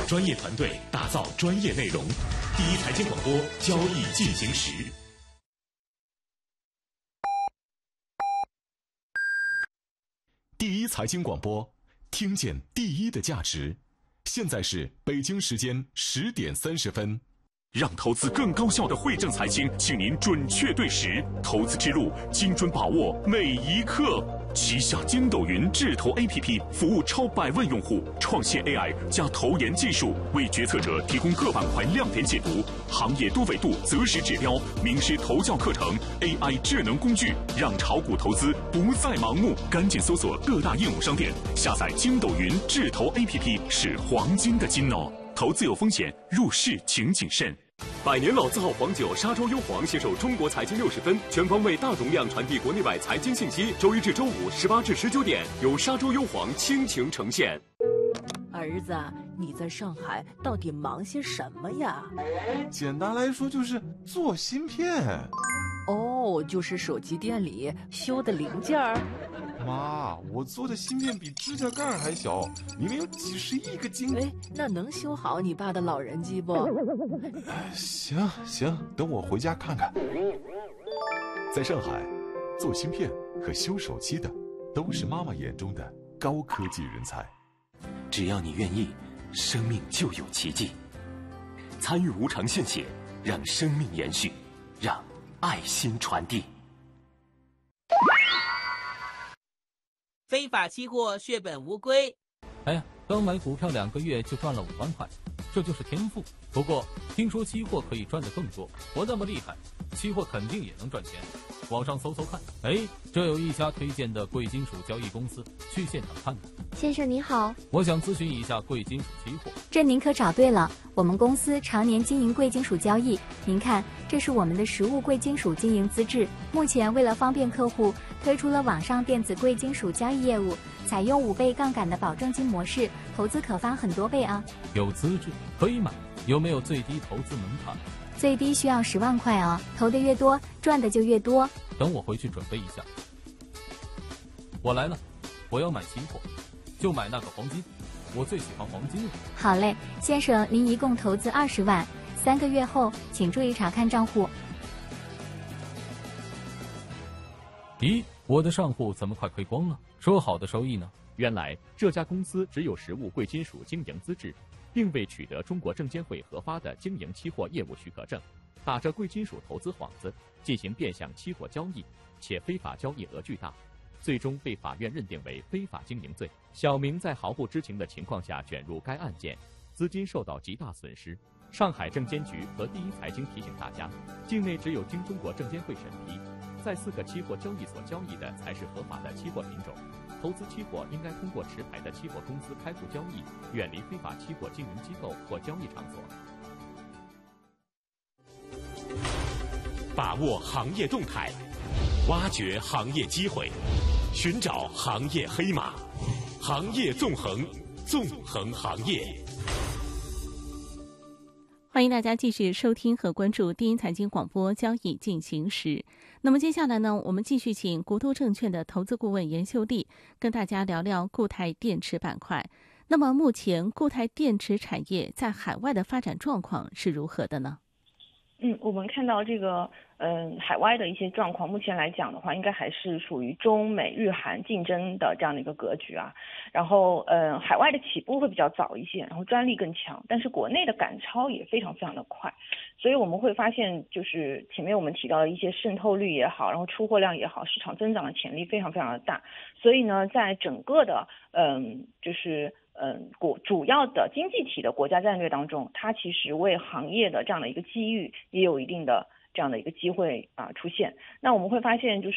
专业团队打造专业内容。第一财经广播，交易进行时。第一财经广播，听见第一的价值。现在是北京时间10点30分。让投资更高效的汇正财经，请您准确对时，投资之路精准把握每一刻。旗下筋斗云智投 APP 服务超100万用户，创新 AI 加投研技术，为决策者提供各板块亮点解读、行业多维度择时指标、名师投教课程、AI 智能工具，让炒股投资不再盲目。赶紧搜索各大应用商店，下载筋斗云智投 APP 是黄金的金哦。投资有风险，入市请谨慎。 百年老字号黄酒沙洲优黄携手中国财经60分，全方位大容量传递国内外财经信息。周一至周五18至19点，由沙洲优黄倾情呈现。 儿子，你在上海到底忙些什么呀？ 简单来说就是做芯片。 哦，就是手机店里修的零件儿。 妈，我做的芯片比指甲盖还小，里面有几十亿个晶。 哎，那能修好你爸的老人机不？ 行，等我回家看看。 在上海，做芯片和修手机的都是妈妈眼中的高科技人才。 只要你愿意，生命就有奇迹。参与无偿献血，让生命延续，让爱心传递。 非法期货血本无归。 哎呀，刚买股票2个月就赚了5万块，这就是天赋。不过听说期货可以赚得更多，我那么厉害，期货肯定也能赚钱。网上搜搜看，哎，这有一家推荐的贵金属交易公司，去现场看看。 先生你好， 我想咨询一下贵金属期货。 这您可找对了，我们公司常年经营贵金属交易。您看，这是我们的实物贵金属经营资质。目前为了方便客户，推出了网上电子贵金属交易业务，采用5倍杠杆的保证金模式，投资可翻很多倍啊。 有资质可以买，有没有最低投资门槛？ 最低需要10万块哦，投的越多，赚的就越多。 等我回去准备一下。我来了，我要买期货，就买那个黄金，我最喜欢黄金了。 好嘞，先生，您一共投资20万，3个月后请注意查看账户。 咦，我的账户怎么快亏光了？说好的收益呢？ 原来这家公司只有实物贵金属经营资质，并未取得中国证监会核发的经营期货业务许可证，打着贵金属投资幌子进行变相期货交易，且非法交易额巨大，最终被法院认定为非法经营罪。小明在毫不知情的情况下卷入该案件，资金受到极大损失。上海证监局和第一财经提醒大家，境内只有经中国证监会审批，在4个期货交易所交易的才是合法的期货品种。投资期货应该通过持牌的期货公司开户交易，远离非法期货经营机构或交易场所。 把握行业动态，挖掘行业机会，寻找行业黑马，行业纵横，纵横行业。 欢迎大家继续收听和关注第一财经广播交易进行时。那么接下来呢，我们继续请国都证券的投资顾问严秀丽跟大家聊聊固态电池板块。那么目前固态电池产业在海外的发展状况是如何的呢？ 我们看到这个海外的一些状况，目前来讲的话，应该还是属于中美日韩竞争的这样的一个格局啊。然后海外的起步会比较早一些，然后专利更强，但是国内的赶超也非常非常的快，所以我们会发现，就是前面我们提到的一些渗透率也好，然后出货量也好，市场增长的潜力非常非常的大。所以呢，在整个的主要的经济体的国家战略当中，它其实为行业的这样的一个机遇也有一定的这样的一个机会出现。那我们会发现，就是